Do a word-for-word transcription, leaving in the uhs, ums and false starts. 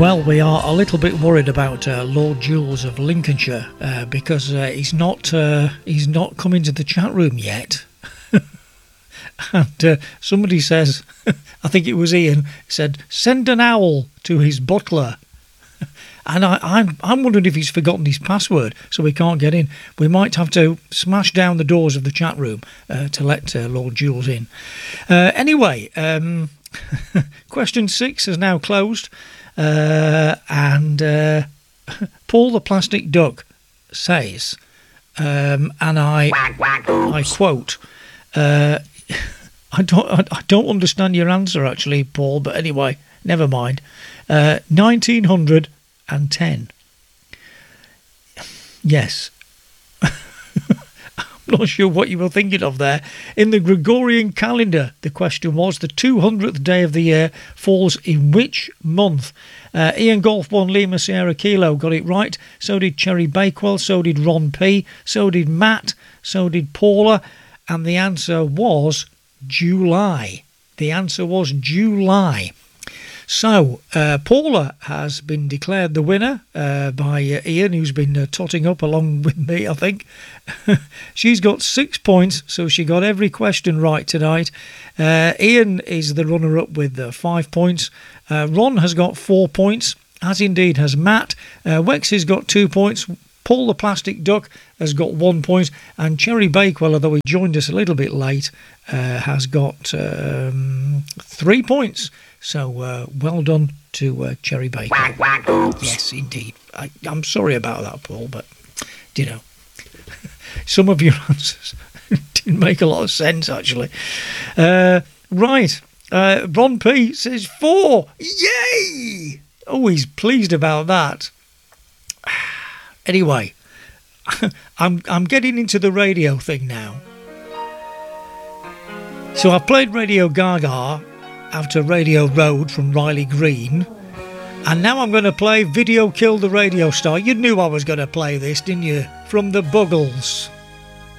Well, we are a little bit worried about uh, Lord Jules of Lincolnshire uh, because uh, he's not uh, he's not come into the chat room yet. And uh, somebody says, I think it was Ian, said, send an owl to his butler. And I, I'm, I'm wondering if he's forgotten his password, so we can't get in. We might have to smash down the doors of the chat room uh, to let uh, Lord Jules in. Uh, anyway, um, question six is now closed. Uh, and uh, Paul the Plastic Duck says, um, and I, I quote, uh, I don't, I don't understand your answer actually, Paul. But anyway, never mind. Uh, nineteen hundred and ten. Yes. I'm not sure what you were thinking of there. In the Gregorian calendar, the question was, the two hundredth day of the year falls in which month? Uh, Ian Golf one Lima Sierra Kilo got it right. So did Cherry Bakewell. So did Ron P. So did Matt. So did Paula. And the answer was July. The answer was July. So, uh, Paula has been declared the winner uh, by uh, Ian, who's been uh, totting up along with me, I think. She's got six points, so she got every question right tonight. Uh, Ian is the runner-up with uh, five points. Uh, Ron has got four points, as indeed has Matt. Uh, Wex has got two points. Paul the Plastic Duck has got one point, and Cherry Bakewell, although he joined us a little bit late, uh, has got um, three points. So uh, well done to uh, Cherry Bakewell. Yes, indeed. I, I'm sorry about that, Paul, but you know, some of your answers didn't make a lot of sense actually. Uh, right, uh, Ron P says four. Yay! Oh, he's pleased about that. Anyway, I'm I'm getting into the radio thing now. So I've played Radio Gaga after Radio Road from Riley Green, and now I'm going to play Video Killed the Radio Star. You knew I was going to play this, didn't you? From the Buggles.